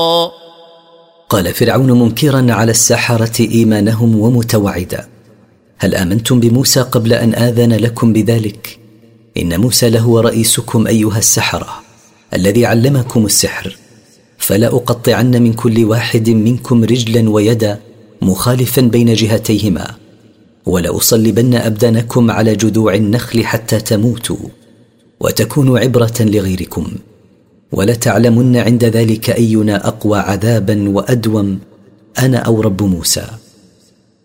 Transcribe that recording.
قال فرعون منكرا على السحرة إيمانهم ومتوعدا: هل آمنتم بموسى قبل أن آذن لكم بذلك؟ إن موسى لهو رئيسكم أيها السحرة الذي علمكم السحر، فلا أقطعن من كل واحد منكم رجلا ويدا مخالفا بين جهتيهما، ولأصلبن أبدانكم على جذوع النخل حتى تموتوا وتكونوا عبرة لغيركم، ولتعلمن عند ذلك أينا أقوى عذابا وأدوم، أنا أو رب موسى.